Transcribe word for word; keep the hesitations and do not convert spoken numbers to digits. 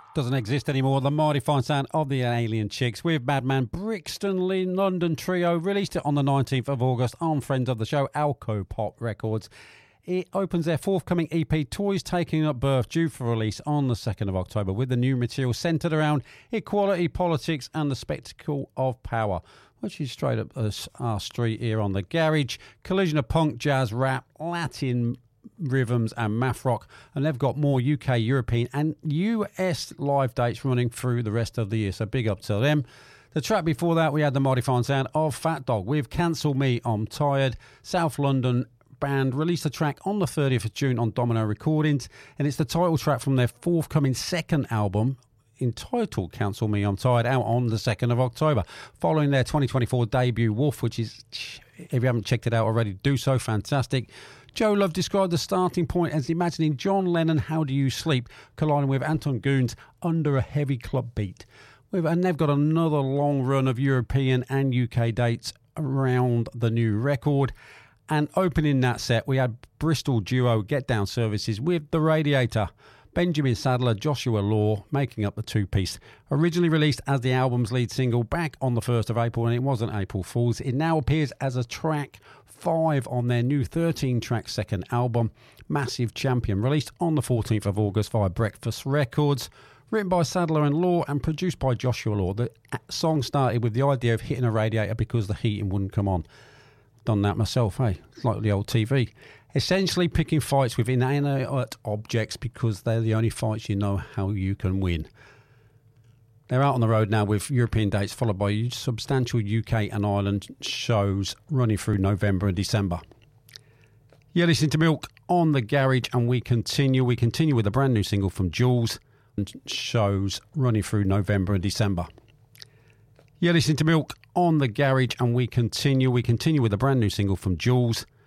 Doesn't exist anymore. The mighty fine sound of the Alien Chicks with Madman Brixton Lynn London Trio released it on the nineteenth of August on friends of the show Alco Pop Records. It opens their forthcoming E P Toys Taking Up Birth, due for release on the second of October, with the new material centred around equality, politics and the spectacle of power, which is straight up our street here on The Garage. Collision of punk, jazz, rap, Latin rhythms and math rock, and they've got more U K, European and U S live dates running through the rest of the year, so big up to them. The track before that, we had the mighty fine sound of Fat Dog with Cancel Me, I'm Tired. South London band released a track on the thirtieth of June on Domino Recordings, and it's the title track from their forthcoming second album entitled Cancel Me, I'm Tired, out on the second of October, following their twenty twenty-four debut Wolf, which is, if you haven't checked it out already, do so, fantastic. Joe Love described the starting point as imagining John Lennon, How Do You Sleep, colliding with Anton Goons under a heavy club beat. And they've got another long run of European and U K dates around the new record. And opening that set, we had Bristol duo Get Down Services with The Radiator. Benjamin Sadler, Joshua Law making up the two-piece. Originally released as the album's lead single back on the first of April, and it wasn't April Fool's. It now appears as a track five on their new thirteen-track second album, Massive Champion, released on the fourteenth of August via Breakfast Records. Written by Sadler and Law and produced by Joshua Law. The song started with the idea of hitting a radiator because the heating wouldn't come on. Done that myself, hey? It's like the old T V. Essentially picking fights with inanimate objects because they're the only fights you know how you can win. They're out on the road now with European dates followed by substantial U K and Ireland shows running through November and December. You're listening to Milk on The Garage, and we continue. We continue with a brand new single from Jules, and shows running through November and December. You're listening to Milk on The Garage, and we continue. We continue with a brand new single from Jules,